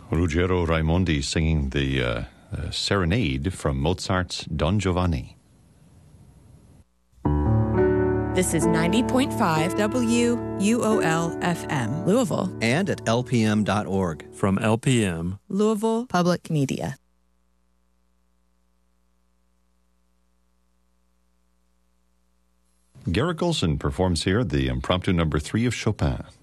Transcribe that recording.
Ruggero Raimondi singing the serenade from Mozart's Don Giovanni. This is 90.5 WUOL-FM, Louisville. And at lpm.org. From LPM, Louisville Public Media. Garrick Olson performs here the impromptu number 3 of Chopin.